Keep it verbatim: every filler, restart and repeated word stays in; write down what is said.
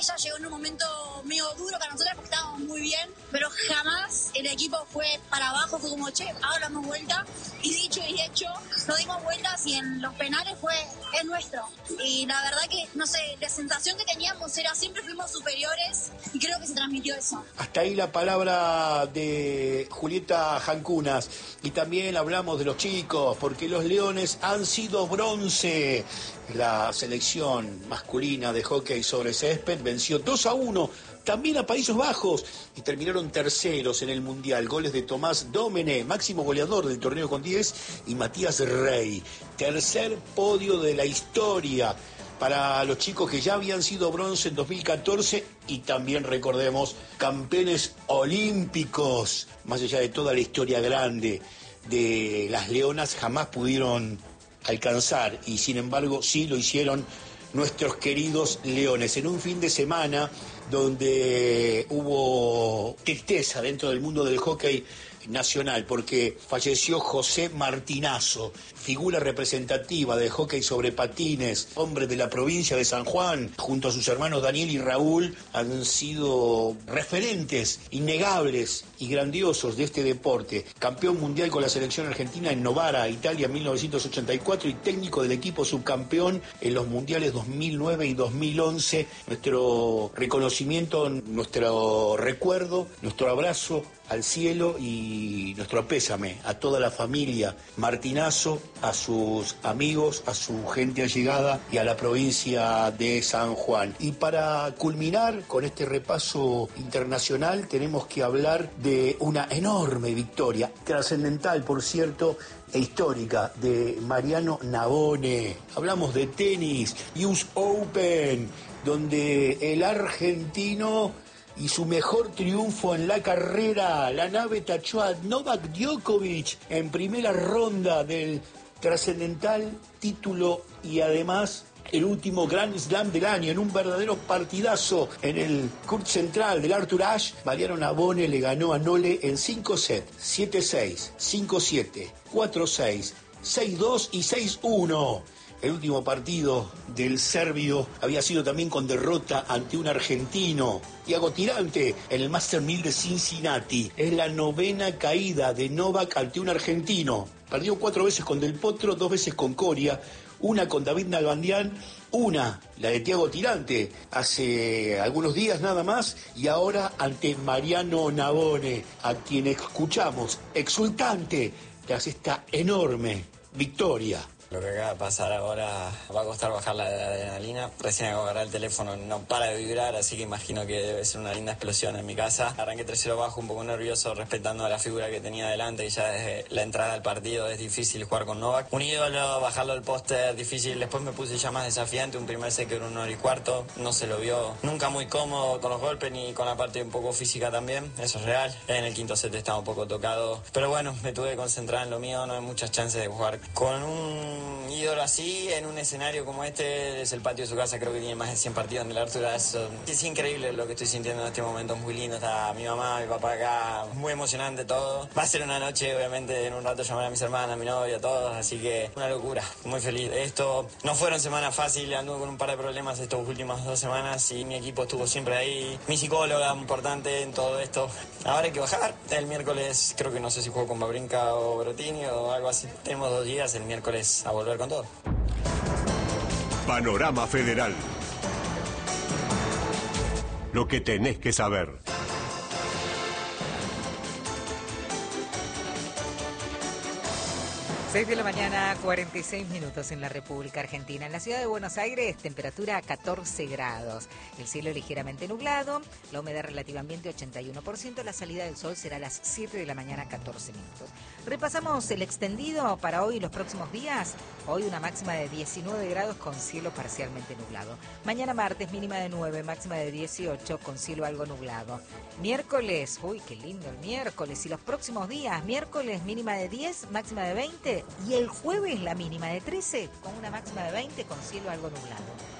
ella llegó en un momento medio duro para nosotros porque estábamos muy bien, pero jamás el equipo fue para abajo, fue como, che, ahora damos vuelta, y dicho y hecho, nos dimos vueltas y en los penales fue, es nuestro. Y la verdad que, no sé, la sensación que teníamos era siempre fuimos superiores y creo que se transmitió eso. Hasta ahí la palabra de Julieta Jancunas. Y también hablamos de los chicos, porque los Leones han sido bronce. La selección masculina de hockey sobre césped venció dos a uno también a Países Bajos y terminaron terceros en el Mundial. Goles de Tomás Domene, máximo goleador del torneo con diez, y Matías Rey. Tercer podio de la historia para los chicos que ya habían sido bronce en dos mil catorce y también, recordemos, campeones olímpicos. Más allá de toda la historia grande de las Leonas, jamás pudieron alcanzar, y sin embargo sí lo hicieron nuestros queridos Leones, en un fin de semana donde hubo tristeza dentro del mundo del hockey nacional, porque falleció José Martinazo, figura representativa del hockey sobre patines, hombre de la provincia de San Juan. Junto a sus hermanos Daniel y Raúl han sido referentes innegables y grandiosos de este deporte. Campeón mundial con la selección argentina en Novara, Italia, en mil novecientos ochenta y cuatro, y técnico del equipo subcampeón en los mundiales dos mil nueve y dos mil once. Nuestro reconocimiento, nuestro recuerdo, nuestro abrazo al cielo y nuestro pésame a toda la familia Martinazo, a sus amigos, a su gente allegada y a la provincia de San Juan. Y para culminar con este repaso internacional tenemos que hablar de una enorme victoria, trascendental por cierto, e histórica, de Mariano Navone. Hablamos de tenis, U S Open, donde el argentino y su mejor triunfo en la carrera, la nave tachó a Novak Djokovic en primera ronda del trascendental título y además el último Grand Slam del año, en un verdadero partidazo en el court central del Arthur Ashe. Mariano Navone le ganó a Nole en cinco sets, siete seis, cinco siete, cuatro seis, seis dos y seis uno. El último partido del serbio había sido también con derrota ante un argentino, Thiago Tirante, en el Master mil de Cincinnati. Es la novena caída de Novak ante un argentino. Perdió cuatro veces con Del Potro, dos veces con Coria, una con David Nalbandián, una, la de Thiago Tirante, hace algunos días nada más, y ahora ante Mariano Navone, a quien escuchamos exultante tras esta enorme victoria. Lo que acaba de pasar ahora va a costar bajar la adrenalina. Recién acabo de agarrar el teléfono, no para de vibrar, así que imagino que debe ser una linda explosión en mi casa. Arranqué tres cero bajo, un poco nervioso, respetando a la figura que tenía delante, y ya desde la entrada al partido es difícil jugar con Novak. Un ídolo, bajarlo del póster, difícil. Después me puse ya más desafiante, un primer set que era un hora y cuarto. No se lo vio nunca muy cómodo con los golpes ni con la parte un poco física también, eso es real. En el quinto set estaba un poco tocado, pero bueno, me tuve que concentrar en lo mío, no hay muchas chances de jugar con un ídolo así en un escenario como este. Es el patio de su casa, creo que tiene más de cien partidos en el Arthur Ashe. Es increíble lo que estoy sintiendo en este momento, es muy lindo. Está mi mamá, mi papá acá, muy emocionante todo. Va a ser una noche, obviamente, en un rato llamar a mis hermanas, a mi novia, a todos, así que una locura, muy feliz. Esto no fueron semanas fáciles, anduve con un par de problemas estas últimas dos semanas y mi equipo estuvo siempre ahí. Mi psicóloga, importante en todo esto. Ahora hay que bajar. El miércoles creo que no sé si juego con Babrinka o Berrettini o algo así. Tenemos dos días, el miércoles a volver con todo. Panorama Federal. Lo que tenés que saber. seis de la mañana, cuarenta y seis minutos en la República Argentina. En la ciudad de Buenos Aires, temperatura catorce grados. El cielo ligeramente nublado, la humedad relativa ambiente ochenta y uno por ciento. La salida del sol será a las siete de la mañana, catorce minutos. Repasamos el extendido para hoy y los próximos días. Hoy una máxima de diecinueve grados con cielo parcialmente nublado. Mañana martes mínima de nueve, máxima de dieciocho con cielo algo nublado. Miércoles, uy, qué lindo el miércoles. Y los próximos días, miércoles mínima de diez, máxima de veinte. Y el jueves la mínima de trece con una máxima de veinte con cielo algo nublado.